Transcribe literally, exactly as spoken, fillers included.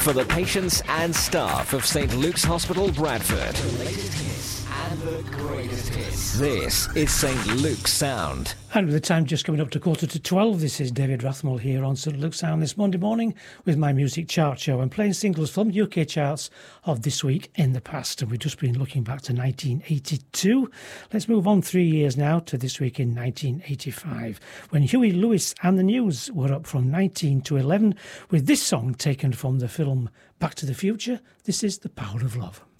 for the patients and staff of Saint Luke's Hospital, Bradford. The latest hits and the greatest hits. This is Saint Luke's Sound. And with the time just coming up to quarter to twelve, this is David Rathmell here on Saint Luke's Sound this Monday morning with my music chart show and playing singles from U K charts of this week in the past. And we've just been looking back to nineteen eighty-two. Let's move on three years now to this week in nineteen eighty-five, when Huey Lewis and the News were up from nineteen to eleven with this song taken from the film Back to the Future. This is The Power of Love.